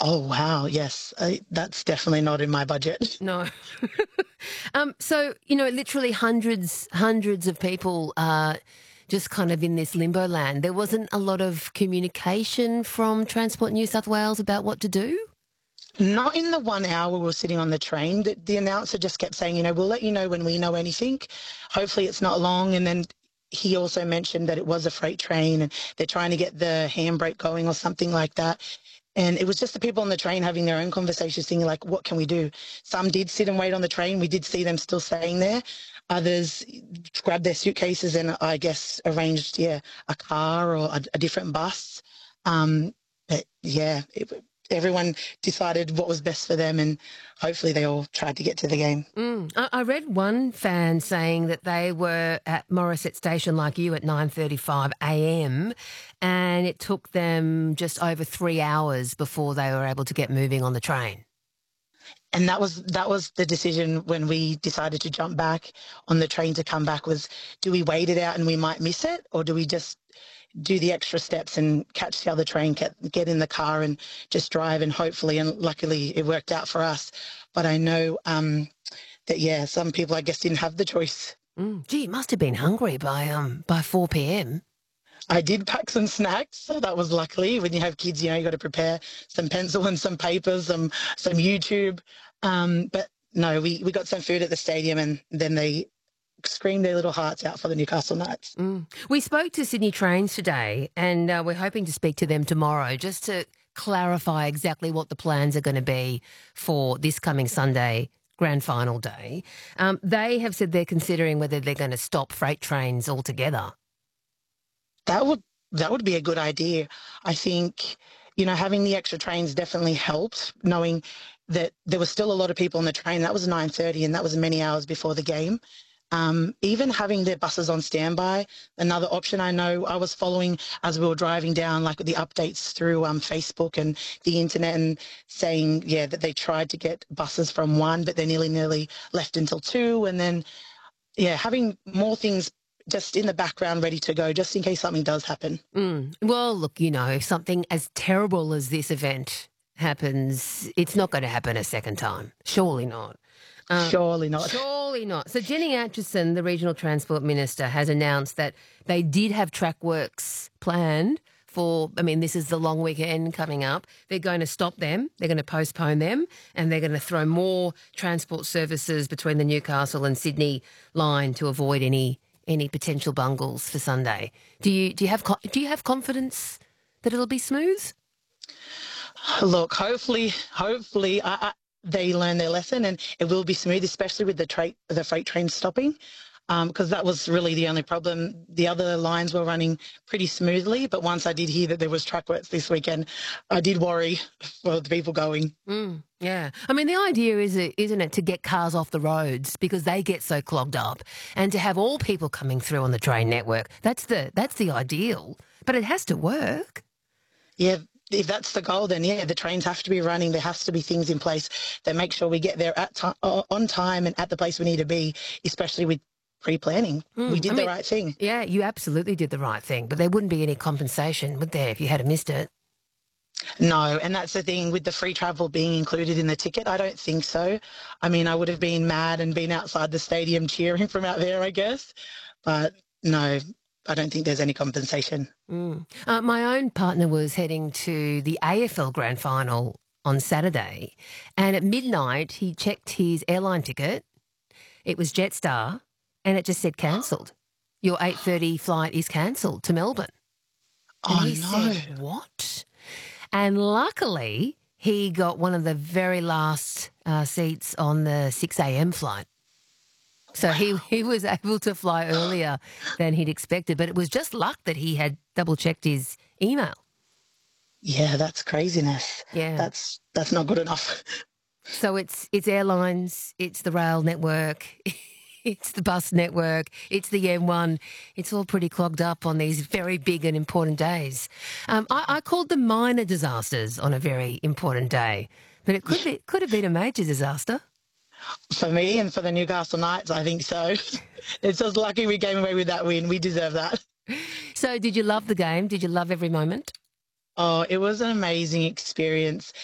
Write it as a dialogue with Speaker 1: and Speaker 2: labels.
Speaker 1: Oh, wow. Yes. That's definitely not in my budget.
Speaker 2: No. So, literally hundreds of people are just kind of in this limbo land. There wasn't a lot of communication from Transport New South Wales about what to do?
Speaker 1: Not in the 1 hour we were sitting on the train. The announcer just kept saying, we'll let you know when we know anything. Hopefully it's not long. And then he also mentioned that it was a freight train and they're trying to get the handbrake going or something like that. And it was just the people on the train having their own conversations, thinking like, what can we do? Some did sit and wait on the train. We did see them still staying there. Others grabbed their suitcases and I guess arranged, a car or a different bus. But yeah, everyone decided what was best for them and hopefully they all tried to get to the game.
Speaker 2: I read one fan saying that they were at Morisset Station like you at 9:35 a.m. and it took them just over 3 hours before they were able to get moving on the train.
Speaker 1: And that was the decision when we decided to jump back on the train to come back was, do we wait it out and we might miss it, or do we just do the extra steps and catch the other train, get in the car and just drive, and hopefully, and luckily it worked out for us. But I know that, some people I guess didn't have the choice.
Speaker 2: Gee, you must have been hungry by 4 p.m.
Speaker 1: I did pack some snacks, so that was luckily. When you have kids, you got to prepare some pencil and some paper, some YouTube. But no, we got some food at the stadium, and then they screamed their little hearts out for the Newcastle Knights.
Speaker 2: We spoke to Sydney Trains today, and we're hoping to speak to them tomorrow just to clarify exactly what the plans are going to be for this coming Sunday grand final day. They have said they're considering whether they're going to stop freight trains altogether.
Speaker 1: That would be a good idea. I think, having the extra trains definitely helped, knowing that there was still a lot of people on the train. That was 9:30 and that was many hours before the game. Even having their buses on standby, another option. I know I was following as we were driving down, like the updates through Facebook and the internet, and saying, that they tried to get buses from 1, but they nearly left until 2. And then, having more things just in the background ready to go, just in case something does happen.
Speaker 2: Well, look, if something as terrible as this event happens, it's not going to happen a second time. Surely not.
Speaker 1: Surely not.
Speaker 2: Surely not. So Jenny Atchison, the Regional Transport Minister, has announced that they did have track works planned for, this is the long weekend coming up. They're going to stop them, they're going to postpone them, and they're going to throw more transport services between the Newcastle and Sydney line to avoid any potential bungles for Sunday. Do you have confidence that it'll be smooth?
Speaker 1: Look, hopefully, they learn their lesson and it will be smooth, especially with the freight train stopping, because that was really the only problem. The other lines were running pretty smoothly, but once I did hear that there was track works this weekend, I did worry for the people going.
Speaker 2: Yeah. The idea isn't it, to get cars off the roads because they get so clogged up, and to have all people coming through on the train network. That's the ideal, but it has to work.
Speaker 1: Yeah. If that's the goal, then the trains have to be running. There has to be things in place that make sure we get there on time and at the place we need to be, especially with pre-planning. We did the right thing.
Speaker 2: Yeah, you absolutely did the right thing, but there wouldn't be any compensation, would there, if you had missed it?
Speaker 1: No, and that's the thing with the free travel being included in the ticket. I don't think so. I would have been mad and been outside the stadium cheering from out there, I guess. But no, I don't think there's any compensation.
Speaker 2: My own partner was heading to the AFL Grand Final on Saturday, and at midnight he checked his airline ticket. It was Jetstar, and it just said cancelled. Your 8:30 flight is cancelled to Melbourne. And he said, what? And luckily, he got one of the very last seats on the 6 a.m. flight. So he was able to fly earlier than he'd expected, but it was just luck that he had double-checked his email.
Speaker 1: Yeah, that's craziness.
Speaker 2: Yeah.
Speaker 1: That's not good enough.
Speaker 2: So it's airlines, it's the rail network, it's the bus network, it's the M1. It's all pretty clogged up on these very big and important days. I called them minor disasters on a very important day, but it could have been a major disaster.
Speaker 1: For me and for the Newcastle Knights, I think so. It's just lucky we came away with that win. We deserve that.
Speaker 2: So did you love the game? Did you love every moment?
Speaker 1: Oh, it was an amazing experience.